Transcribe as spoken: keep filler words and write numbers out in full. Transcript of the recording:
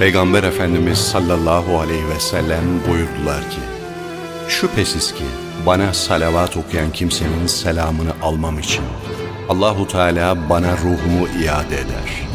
Peygamber Efendimiz sallallahu aleyhi ve sellem buyurdular ki, şüphesiz ki bana salavat okuyan kimsenin selamını almam için Allahu Teala bana ruhumu iade eder.